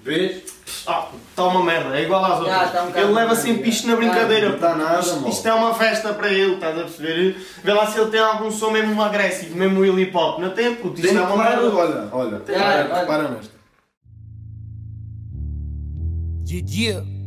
Vês? Está uma merda, é igual às outras. Tá um bocado Ele leva merda, sempre isto na brincadeira. Não está nada, Isto é uma festa para ele, estás a perceber? Vê lá se ele tem algum som mesmo agressivo, mesmo hip hop. Não tem, puto, isto Tem é uma merda. olha, Olha. repara nesta. Yeah.